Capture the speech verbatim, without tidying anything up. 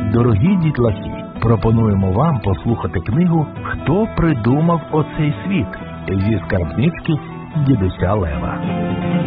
Дорогі дітлахи, пропонуємо вам послухати книгу «Хто придумав оцей світ» зі скарбнички дідуся Лева.